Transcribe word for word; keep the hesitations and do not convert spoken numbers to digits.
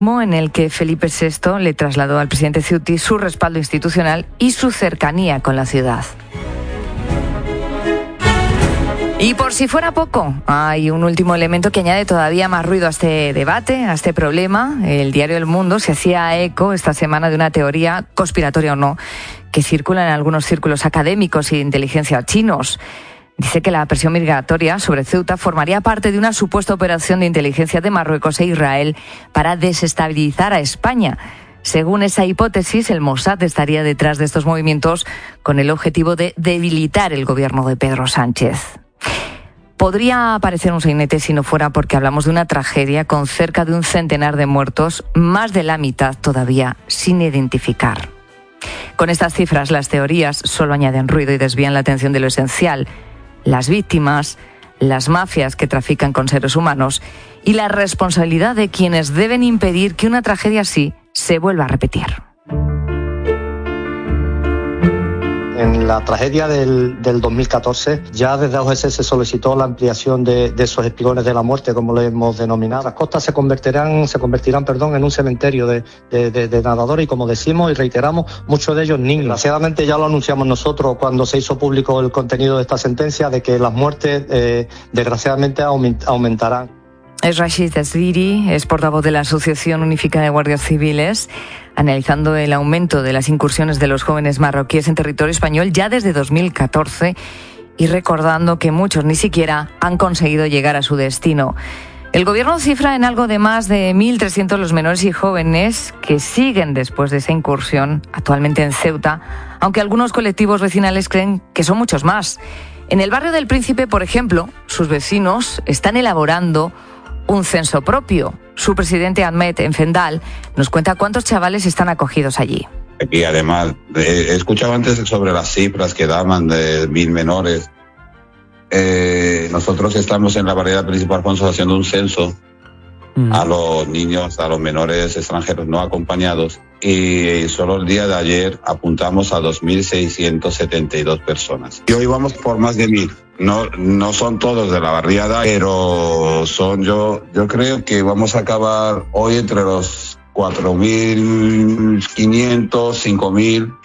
En el que Felipe sexto le trasladó al presidente Ceuti su respaldo institucional y su cercanía con la ciudad. Y por si fuera poco, hay un último elemento que añade todavía más ruido a este debate, a este problema. El diario El Mundo se hacía eco esta semana de una teoría, conspiratoria o no, que circula en algunos círculos académicos y de inteligencia chinos. Dice que la presión migratoria sobre Ceuta formaría parte de una supuesta operación de inteligencia de Marruecos e Israel para desestabilizar a España. Según esa hipótesis, el Mossad estaría detrás de estos movimientos con el objetivo de debilitar el gobierno de Pedro Sánchez. Podría parecer un sainete si no fuera porque hablamos de una tragedia con cerca de un centenar de muertos, más de la mitad todavía sin identificar. Con estas cifras, las teorías solo añaden ruido y desvían la atención de lo esencial: las víctimas, las mafias que trafican con seres humanos y la responsabilidad de quienes deben impedir que una tragedia así se vuelva a repetir. En la tragedia del, del dos mil catorce, ya desde O G S se solicitó la ampliación de, de esos espigones de la muerte, como lo hemos denominado. Las costas se convertirán, se convertirán perdón, en un cementerio de, de, de, de nadadores y, como decimos y reiteramos, muchos de ellos niños. Desgraciadamente ya lo anunciamos nosotros cuando se hizo público el contenido de esta sentencia, de que las muertes eh, desgraciadamente aumentarán. Es Rashid Asdiri, es portavoz de la Asociación Unificada de Guardias Civiles, analizando el aumento de las incursiones de los jóvenes marroquíes en territorio español ya desde dos mil catorce y recordando que muchos ni siquiera han conseguido llegar a su destino. El gobierno cifra en algo de más de mil trescientos los menores y jóvenes que siguen después de esa incursión actualmente en Ceuta, aunque algunos colectivos vecinales creen que son muchos más. En el barrio del Príncipe, por ejemplo, sus vecinos están elaborando un censo propio. Su presidente Ahmed Enfendal nos cuenta cuántos chavales están acogidos allí. Y además, he escuchado antes sobre las cifras que daban de mil menores. Eh, nosotros estamos en la barriada Príncipe Alfonso haciendo un censo mm. a los niños, a los menores extranjeros no acompañados, y solo el día de ayer apuntamos a dos mil seiscientas setenta y dos personas. Y hoy vamos por más de mil. No, no son todos de la barriada, pero son yo, yo creo que vamos a acabar hoy entre los cuatro mil quinientos, cinco mil.